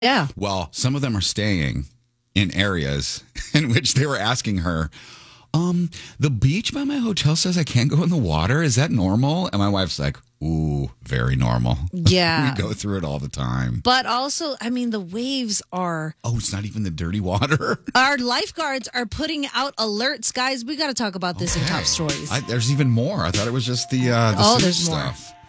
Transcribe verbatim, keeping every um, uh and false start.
Yeah. Well, some of them are staying in areas in which they were asking her, um, the beach by my hotel says I can't go in the water. Is that normal? And my wife's like, ooh, very normal. Yeah. We go through it all the time. But also, I mean, the waves are. Oh, it's not even the dirty water. Our lifeguards are putting out alerts, guys. We got to talk about this in top stories. I, there's even more. I thought it was just the, uh, the Oh, sewage there's more. stuff.